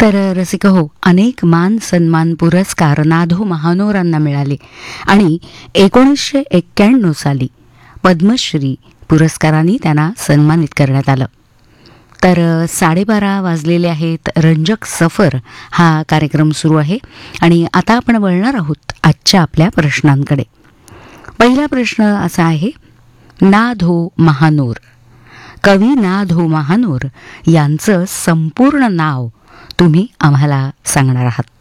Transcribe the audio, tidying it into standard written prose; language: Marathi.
तर रसिक हो, अनेक मान सन्मान पुरस्कार नाधो महानोरांना मिळाले आणि 1991 साली पद्मश्री पुरस्कारांनी त्यांना सन्मानित करण्यात आलं. तर 12:30 वाजलेले आहेत. रंजक सफर हा कार्यक्रम सुरू आहे आणि आता आपण वळणार आहोत आजच्या आपल्या प्रश्नांकडे. पहिला प्रश्न असा आहे, नाधो महानोर, कवी नाधो महानोर यांचं संपूर्ण नाव तुम्ही आम्हाला सांगणार आहात.